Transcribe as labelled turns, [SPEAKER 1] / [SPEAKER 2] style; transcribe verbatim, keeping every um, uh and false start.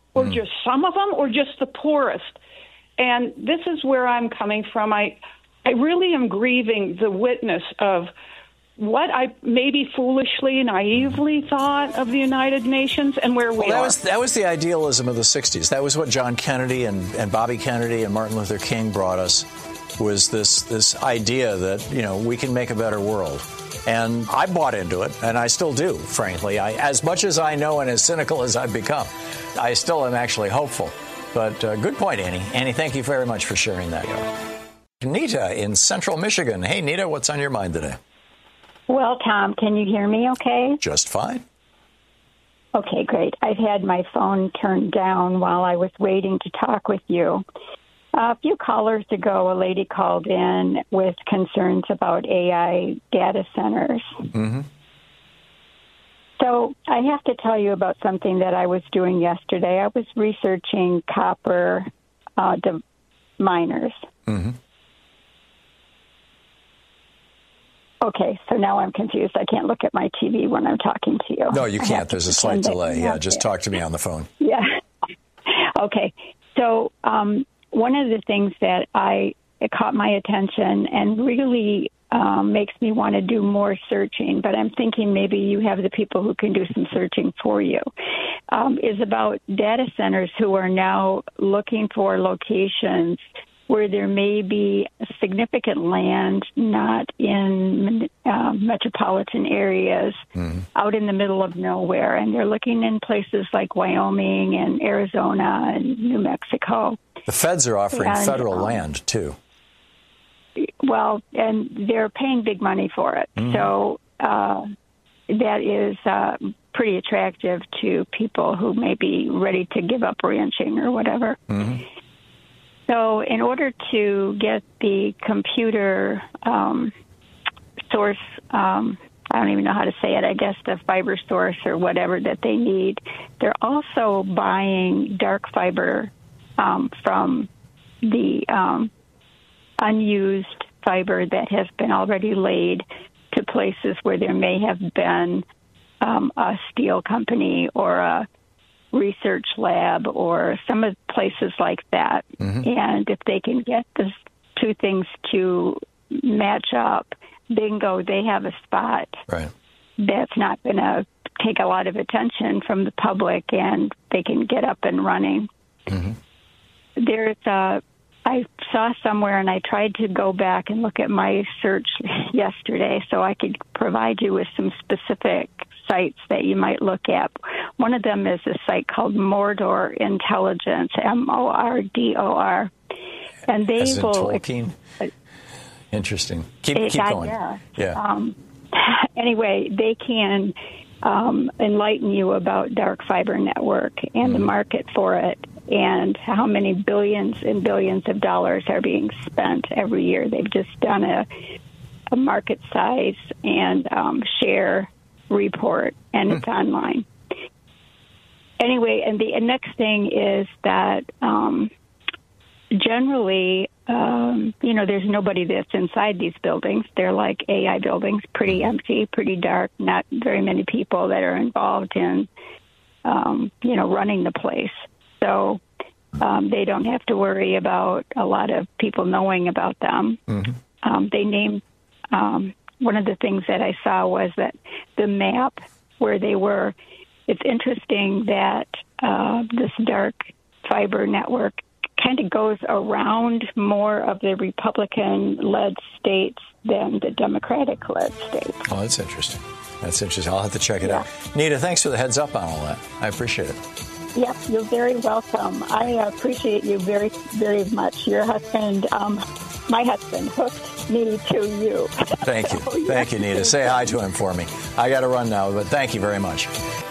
[SPEAKER 1] or mm. just some of them, or just the poorest. And this is where I'm coming from. I, I really am grieving the witness of what I maybe foolishly, naively thought of the United Nations and where we
[SPEAKER 2] well, that
[SPEAKER 1] are.
[SPEAKER 2] Was, that was the idealism of the sixties. That was what John Kennedy and, and Bobby Kennedy and Martin Luther King brought us, was this this idea that, you know, we can make a better world. And I bought into it, and I still do, frankly. I, as much as I know and as cynical as I've become, I still am actually hopeful. But uh, good point, Annie. Annie, thank you very much for sharing that. Nita in Central Michigan. Hey, Nita, what's on your mind today?
[SPEAKER 3] Well, Tom, can you hear me okay?
[SPEAKER 2] Just fine.
[SPEAKER 3] Okay, great. I've had my phone turned down while I was waiting to talk with you. Uh, a few callers ago, a lady called in with concerns about A I data centers.
[SPEAKER 2] Mm-hmm.
[SPEAKER 3] So I have to tell you about something that I was doing yesterday. I was researching copper uh, de- miners.
[SPEAKER 2] Mm-hmm.
[SPEAKER 3] Okay, so now I'm confused. I can't look at my T V when I'm talking to you.
[SPEAKER 2] No, you can't. There's a slight delay. Yeah, just talk to me on the phone.
[SPEAKER 3] Yeah. Okay. So um, one of the things that I it caught my attention and really um, makes me want to do more searching, but I'm thinking maybe you have the people who can do some searching for you, um, is about data centers who are now looking for locations where there may be significant land not in uh, metropolitan areas, mm-hmm. out in the middle of nowhere. And they're looking in places like Wyoming and Arizona and New Mexico.
[SPEAKER 2] The feds are offering
[SPEAKER 3] and,
[SPEAKER 2] federal
[SPEAKER 3] um,
[SPEAKER 2] land, too.
[SPEAKER 3] Well, and they're paying big money for it. Mm-hmm. So uh, that is uh, pretty attractive to people who may be ready to give up ranching or whatever.
[SPEAKER 2] Mm-hmm.
[SPEAKER 3] So in order to get the computer um, source, um, I don't even know how to say it, I guess the fiber source or whatever that they need, they're also buying dark fiber um, from the um, unused fiber that has been already laid to places where there may have been um, a steel company or a research lab or some of the places like that. Mm-hmm. And if they can get the two things to match up, bingo, they have a spot.
[SPEAKER 2] Right.
[SPEAKER 3] That's not going to take a lot of attention from the public, and they can get up and running.
[SPEAKER 2] Mm-hmm.
[SPEAKER 3] There's a, I saw somewhere, and I tried to go back and look at my search yesterday so I could provide you with some specific sites that you might look at. One of them is a site called Mordor Intelligence, M O R D O R. And they
[SPEAKER 2] As in
[SPEAKER 3] will...
[SPEAKER 2] Tolkien? Interesting. Keep,
[SPEAKER 3] it,
[SPEAKER 2] keep going.
[SPEAKER 3] Yeah.
[SPEAKER 2] yeah.
[SPEAKER 3] Um, anyway, they can um, enlighten you about dark fiber network and mm-hmm. the market for it and how many billions and billions of dollars are being spent every year. They've just done a, a market size and um, share report, and it's mm. online. Anyway, and the next thing is that um, generally, um, you know, there's nobody that's inside these buildings. They're like A I buildings, pretty empty, pretty dark, not very many people that are involved in, um, you know, running the place. So um, they don't have to worry about a lot of people knowing about them. Mm-hmm. Um, they name... Um, One of the things that I saw was that the map where they were, it's interesting that uh, this dark fiber network kind of goes around more of the Republican-led states than the Democratic-led states.
[SPEAKER 2] Oh, that's interesting. That's interesting. I'll have to check it yeah. out. Nita, thanks for the heads up on all that. I appreciate it.
[SPEAKER 3] Yep, you're very welcome. I appreciate you very, very much. Your husband, um, my husband, hooked me to you.
[SPEAKER 2] Thank you.
[SPEAKER 3] So,
[SPEAKER 2] thank
[SPEAKER 3] yeah.
[SPEAKER 2] you, Nita. Say hi to him for me. I got to run now, but thank you very much.